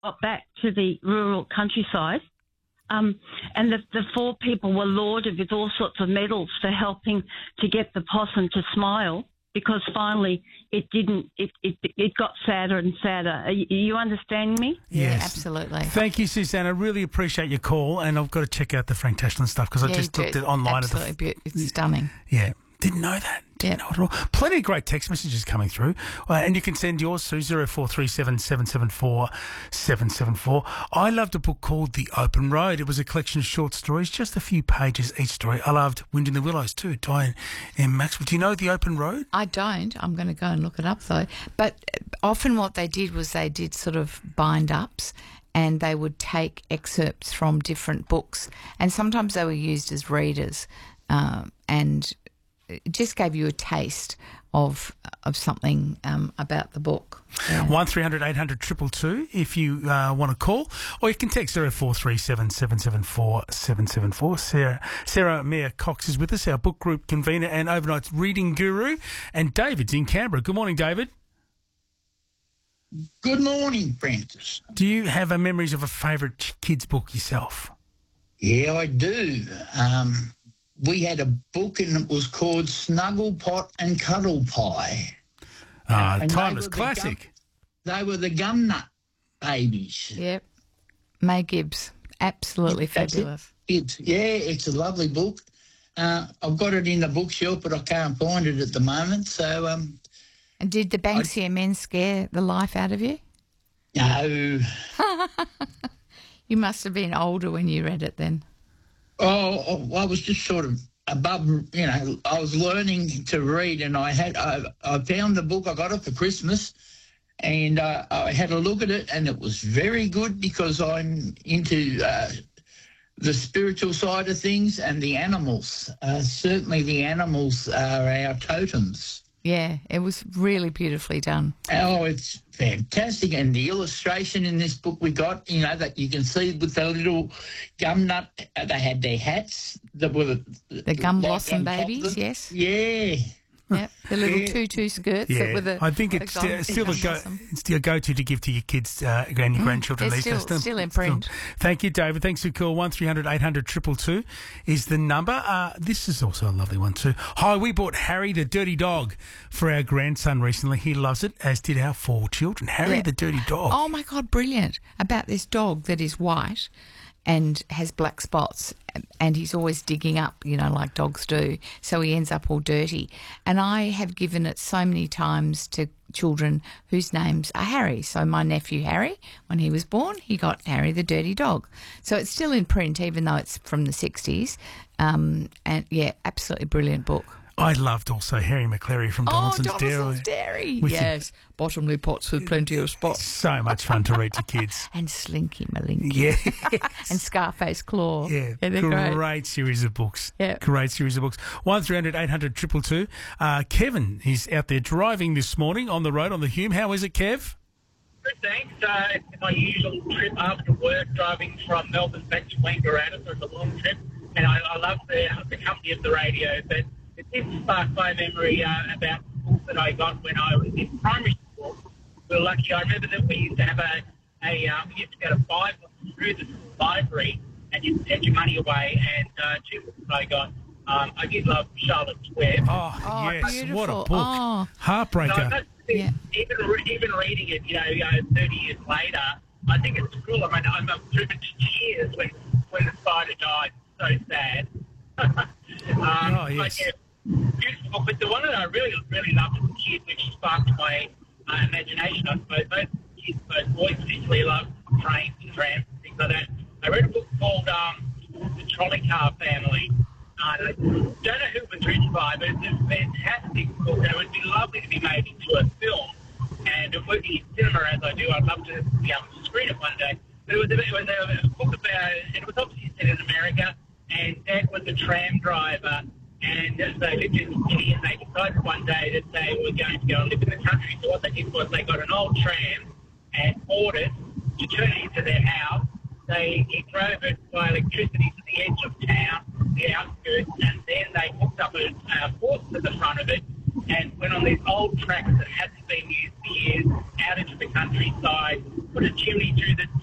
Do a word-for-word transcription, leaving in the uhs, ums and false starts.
got back to the rural countryside. Um, and the, the four people were lauded with all sorts of medals for helping to get the possum to smile, because finally it didn't, it, it, it got sadder and sadder. Are you, are you understanding me? Yes. Yeah, absolutely. Thank you, Suzanne. I really appreciate your call, and I've got to check out the Frank Tashlin stuff because Yeah, I just you looked do. at it online. Absolutely, At the, beautiful. It's stunning. yeah. Didn't know that. Didn't Yeah. know it at all. Plenty of great text messages coming through. Uh, and you can send yours to zero four three seven seven seven four seven seven four. I loved a book called The Open Road. It was a collection of short stories, just a few pages each story. I loved Wind in the Willows too, Diane M. Maxwell. Do you know The Open Road? I don't. I'm going to go and look it up, though. But often what they did was they did sort of bind-ups, and they would take excerpts from different books, and sometimes they were used as readers, um, and it just gave you a taste of of something um, about the book. Yeah. One three hundred eight hundred two two two if you uh, want to call, or you can text zero four three seven seven seven four seven seven four. Sarah Sarah Mia Cox is with us, our book group convener and overnight reading guru, and David's in Canberra. Good morning, David. Good morning, Francis. Do you have a memories of a favourite kids' book yourself? Yeah, I do. Um, we had a book and it was called Snuggle Pot and Cuddle Pie. Ah, And they timeless were the classic. Gum, they were the gum nut babies. Yep. May Gibbs. Absolutely That's it. fabulous. It's, yeah, it's a lovely book. Uh, I've got it in the bookshelf, but I can't find it at the moment. So, um, And did the Banksia men scare the life out of you? no. You must have been older when you read it then. Oh, oh, I was just sort of above, you know, I was learning to read, and I had, I, I found the book, I got it for Christmas, and uh, I had a look at it, and it was very good because I'm into uh, the spiritual side of things and the animals. Uh, certainly the animals are our totems. Yeah, it was really beautifully done. Oh, it's fantastic. And the illustration in this book we got, you know, that you can see with the little gum nut, uh, they had their hats that were the, The gum like blossom on top of babies, them. yes. Yeah. Yep, the little Yeah. tutu skirts Yeah, that were the. I think the it's gum- still, still a gum go. blossom. It's still a go-to to give to your kids uh, and your grandchildren. it's these still- days. still in print. Thank you, David. Thanks for your call. One three hundred eight hundred two two two is the number. Uh, this is also a lovely one too. Hi, we bought Harry the Dirty Dog for our grandson recently. He loves it, as did our four children. Harry Yeah. the Dirty Dog. Oh my God, brilliant. About this dog that is white and has black spots, and he's always digging up, you know, like dogs do. So he ends up all dirty. And I have given it so many times to children whose names are Harry. So my nephew Harry, when he was born, he got Harry the Dirty Dog. So it's still in print, even though it's from the sixties. Um, and yeah, absolutely brilliant book. I loved also Harry McCleary from Oh, Donaldson's, Donaldson's Dairy. Dairy. With Yes, bottomley pots with plenty of spots. So much fun to read to kids. And Slinky Malinky. Yeah. And Scarface Claw. Yeah, they're great. great. series of books. Yeah. Great series of books. one three hundred eight hundred two two two. Uh, Kevin, he's out there driving this morning on the road on the Hume. How is it, Kev? Good, thanks. Uh, it's my usual trip after work, driving from Melbourne back to Wangaratta, so it's a long trip. And I, I love the, the company of the radio, but it did spark my memory uh, about books that I got when I was in primary school. We were lucky. I remember that we used to have a, a um, we used to get a five through the library, and you send your money away. And uh, two books that I got, um, I did love Charlotte's Web. Oh, Oh, yes. What a beautiful. book. Oh. Heartbreaker. So that's, Yeah. even re- even reading it, you know, you know, thirty years later, I think it's cool. I mean, I'm, I'm driven to tears when when the spider died. So sad. um, Oh, yes. But, yeah, beautiful. But the one that I really, really loved as a kid, which sparked my uh, imagination, I suppose, both kids, both boys particularly love trains and trams and things like that. I read a book called um, The Trolley Car Family. Uh, I don't know who it was written by, but it's a fantastic book, and it would be lovely to be made into a film. And if working in cinema as I do, I'd love to be able to screen it one day. But it was a, it was a, a book about, and it was obviously set in America, and Dad was a tram driver, and as they lived in the city, and they decided one day that they were going to go and live in the country. So what they did was they got an old tram and bought it to turn it into their house. They he drove it by electricity to the edge of town, the outskirts, and then they hooked up a uh, horse to the front of it and went on these old tracks that hadn't been used for years out into the countryside put a chimney through the